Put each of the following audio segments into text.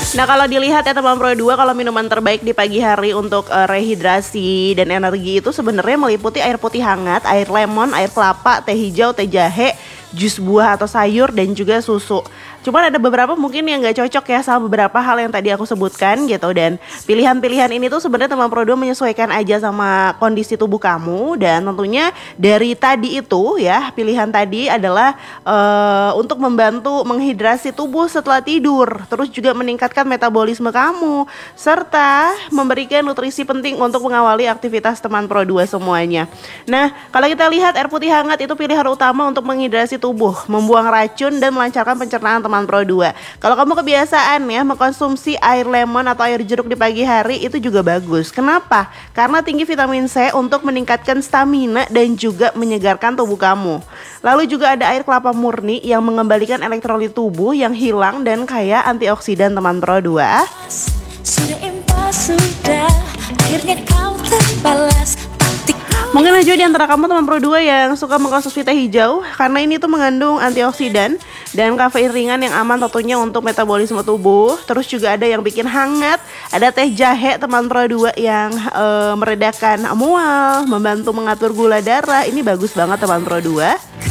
Nah kalau dilihat ya teman Pro 2, kalau minuman terbaik di pagi hari untuk rehidrasi dan energi itu sebenarnya meliputi air putih hangat, air lemon, air kelapa, teh hijau, teh jahe, jus buah atau sayur, dan juga susu. Cuman ada beberapa mungkin yang gak cocok ya sama beberapa hal yang tadi aku sebutkan gitu. Dan pilihan-pilihan ini tuh sebenarnya teman Pro 2 menyesuaikan aja sama kondisi tubuh kamu. Dan tentunya dari tadi itu ya, pilihan tadi adalah untuk membantu menghidrasi tubuh setelah tidur, terus juga meningkatkan metabolisme kamu, serta memberikan nutrisi penting untuk mengawali aktivitas teman Pro 2 semuanya. Nah kalau kita lihat air putih hangat itu pilihan utama untuk menghidrasi tubuh, membuang racun dan melancarkan pencernaan teman Pro 2. Kalau kamu kebiasaan ya mengkonsumsi air lemon atau air jeruk di pagi hari, itu juga bagus. Kenapa? Karena tinggi vitamin C untuk meningkatkan stamina dan juga menyegarkan tubuh kamu. Lalu juga ada air kelapa murni yang mengembalikan elektrolit tubuh yang hilang dan kaya antioksidan teman Pro 2. Sudah impas, sudah akhirnya kau terbalas. Mungkin aja di antara kamu teman Pro 2 yang suka mengkonsumsi teh hijau, karena ini tuh mengandung antioksidan dan kafein ringan yang aman tentunya untuk metabolisme tubuh. Terus juga ada yang bikin hangat, ada teh jahe teman Pro 2 yang meredakan mual, membantu mengatur gula darah. Ini bagus banget teman Pro 2.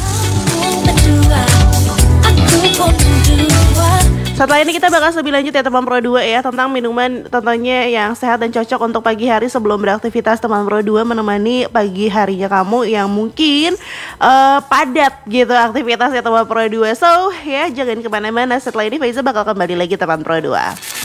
Setelah ini kita bakal lebih lanjut ya teman Pro 2 ya, tentang minuman tentunya yang sehat dan cocok untuk pagi hari sebelum beraktivitas teman Pro 2, menemani pagi harinya kamu yang mungkin padat gitu aktivitasnya teman Pro 2. So ya jangan kemana-mana, setelah ini Faiza bakal kembali lagi teman Pro 2.